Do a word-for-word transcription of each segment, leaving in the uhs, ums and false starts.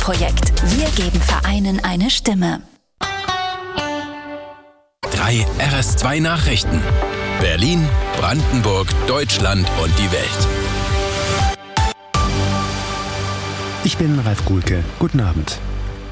Projekt. Wir geben Vereinen eine Stimme. Drei R S zwei Nachrichten. Berlin, Brandenburg, Deutschland und die Welt. Ich bin Ralf Gulke. Guten Abend.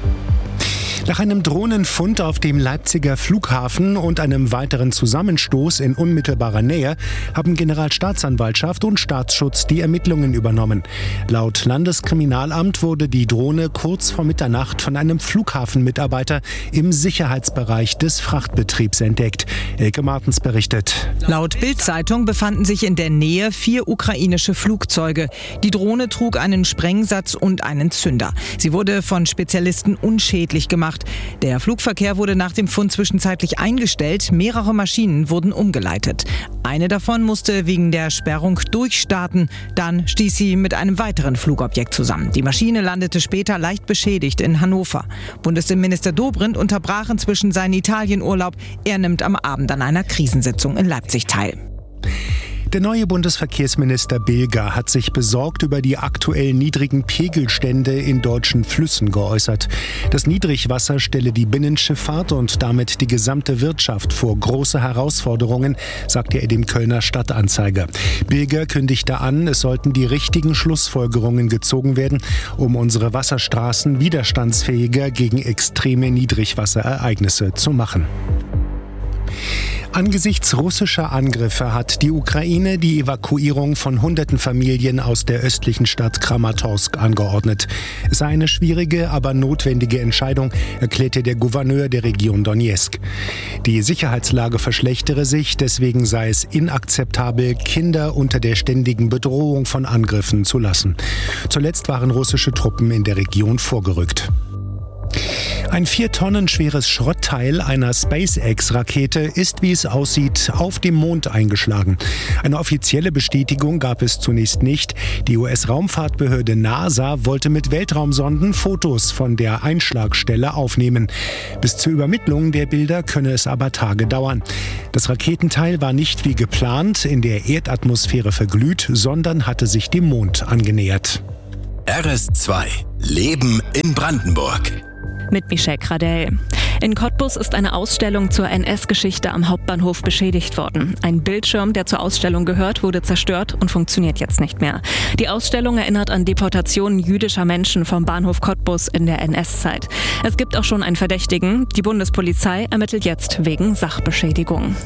Nach einem Drohnenfund auf dem Leipziger Flughafen und einem weiteren Zusammenstoß in unmittelbarer Nähe haben Generalstaatsanwaltschaft und Staatsschutz die Ermittlungen übernommen. Laut Landeskriminalamt wurde die Drohne kurz vor Mitternacht von einem Flughafenmitarbeiter im Sicherheitsbereich des Frachtbetriebs entdeckt. Elke Martens berichtet. Laut Bild-Zeitung befanden sich in der Nähe vier ukrainische Flugzeuge. Die Drohne trug einen Sprengsatz und einen Zünder. Sie wurde von Spezialisten unschädlich gemacht. Der Flugverkehr wurde nach dem Fund zwischenzeitlich eingestellt. Mehrere Maschinen wurden umgeleitet. Eine davon musste wegen der Sperrung durchstarten. Dann stieß sie mit einem weiteren Flugobjekt zusammen. Die Maschine landete später leicht beschädigt in Hannover. Bundesinnenminister Dobrindt unterbrach inzwischen seinen Italienurlaub. Er nimmt am Abend an einer Krisensitzung in Leipzig teil. Der neue Bundesverkehrsminister Bilger hat sich besorgt über die aktuell niedrigen Pegelstände in deutschen Flüssen geäußert. Das Niedrigwasser stelle die Binnenschifffahrt und damit die gesamte Wirtschaft vor große Herausforderungen, sagte er dem Kölner Stadtanzeiger. Bilger kündigte an, es sollten die richtigen Schlussfolgerungen gezogen werden, um unsere Wasserstraßen widerstandsfähiger gegen extreme Niedrigwasserereignisse zu machen. Angesichts russischer Angriffe hat die Ukraine die Evakuierung von hunderten Familien aus der östlichen Stadt Kramatorsk angeordnet. Es sei eine schwierige, aber notwendige Entscheidung, erklärte der Gouverneur der Region Donezk. Die Sicherheitslage verschlechtere sich, deswegen sei es inakzeptabel, Kinder unter der ständigen Bedrohung von Angriffen zu lassen. Zuletzt waren russische Truppen in der Region vorgerückt. Ein vier Tonnen schweres Schrottteil einer SpaceX-Rakete ist, wie es aussieht, auf dem Mond eingeschlagen. Eine offizielle Bestätigung gab es zunächst nicht. Die U S-Raumfahrtbehörde NASA wollte mit Weltraumsonden Fotos von der Einschlagstelle aufnehmen. Bis zur Übermittlung der Bilder könne es aber Tage dauern. Das Raketenteil war nicht wie geplant in der Erdatmosphäre verglüht, sondern hatte sich dem Mond angenähert. R S zwei. Leben in Brandenburg. Mit Michelle Gradell. In Cottbus ist eine Ausstellung zur N S-Geschichte am Hauptbahnhof beschädigt worden. Ein Bildschirm, der zur Ausstellung gehört, wurde zerstört und funktioniert jetzt nicht mehr. Die Ausstellung erinnert an Deportationen jüdischer Menschen vom Bahnhof Cottbus in der N S-Zeit. Es gibt auch schon einen Verdächtigen. Die Bundespolizei ermittelt jetzt wegen Sachbeschädigung.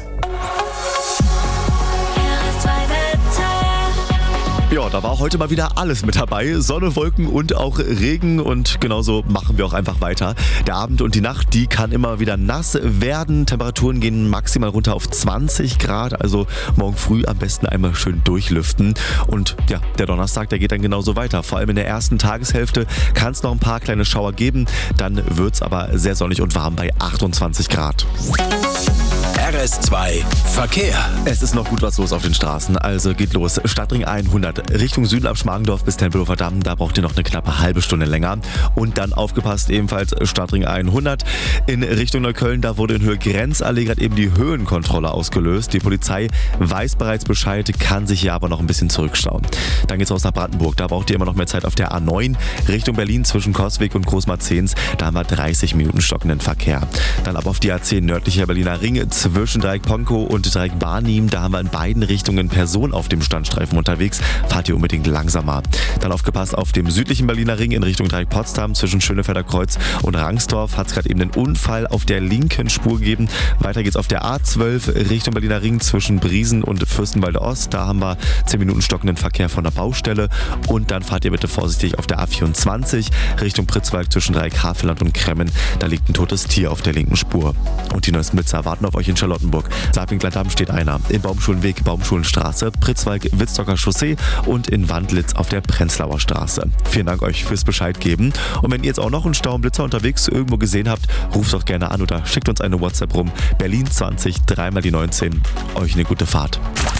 Ja, da war heute mal wieder alles mit dabei. Sonne, Wolken und auch Regen und genauso machen wir auch einfach weiter. Der Abend und die Nacht, die kann immer wieder nass werden. Temperaturen gehen maximal runter auf zwanzig Grad, also morgen früh am besten einmal schön durchlüften. Und ja, der Donnerstag, der geht dann genauso weiter. Vor allem in der ersten Tageshälfte kann es noch ein paar kleine Schauer geben. Dann wird es aber sehr sonnig und warm bei achtundzwanzig Grad. R S zwei Verkehr. Es ist noch gut was los auf den Straßen, also geht los. Stadtring hundert Richtung Süden ab Schmargendorf bis Tempelhofer Damm, da braucht ihr noch eine knappe halbe Stunde länger. Und dann aufgepasst ebenfalls Stadtring hundert in Richtung Neukölln, da wurde in Höhe Grenzallee gerade eben die Höhenkontrolle ausgelöst. Die Polizei weiß bereits Bescheid, kann sich hier aber noch ein bisschen zurückstauen. Dann geht's raus nach Brandenburg, da braucht ihr immer noch mehr Zeit auf der A neun Richtung Berlin zwischen Coswig und Großmarzehns, da haben wir dreißig Minuten stockenden Verkehr. Dann ab auf die A zehn nördlicher Berliner Ring zwischen Dreieck Pankow und Dreieck Barnim, da haben wir in beiden Richtungen Personen auf dem Standstreifen unterwegs. Fahrt ihr unbedingt langsamer. Dann aufgepasst auf dem südlichen Berliner Ring in Richtung Dreieck Potsdam zwischen Schönefelder Kreuz und Rangsdorf hat es gerade eben einen Unfall auf der linken Spur gegeben. Weiter geht's auf der A zwölf Richtung Berliner Ring zwischen Briesen und Fürstenwalde Ost. Da haben wir zehn Minuten stockenden Verkehr von der Baustelle. Und dann fahrt ihr bitte vorsichtig auf der A vierundzwanzig Richtung Pritzwalk zwischen Dreieck Havelland und Kremmen. Da liegt ein totes Tier auf der linken Spur. Und die neuesten Blitzer warten auf euch in Charlottenburg. Saarbrücken-Gladdamm steht einer. In Baumschulenweg, Baumschulenstraße, Pritzwalk, Wittstocker Chaussee und in Wandlitz auf der Prenzlauer Straße. Vielen Dank euch fürs Bescheid geben. Und wenn ihr jetzt auch noch einen Stau und Blitzer unterwegs irgendwo gesehen habt, ruft doch gerne an oder schickt uns eine WhatsApp rum. Berlin zwanzig, dreimal die neunzehn. Euch eine gute Fahrt.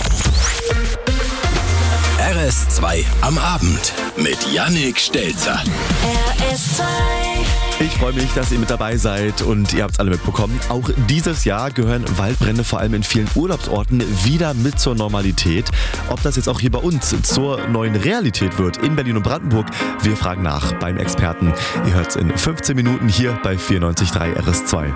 R S zwei am Abend mit Yannick Stelzer. R S zwei. Ich freue mich, dass ihr mit dabei seid und ihr habt es alle mitbekommen. Auch dieses Jahr gehören Waldbrände vor allem in vielen Urlaubsorten wieder mit zur Normalität. Ob das jetzt auch hier bei uns zur neuen Realität wird in Berlin und Brandenburg, wir fragen nach beim Experten. Ihr hört es in fünfzehn Minuten hier bei vierundneunzig Komma drei R S zwei.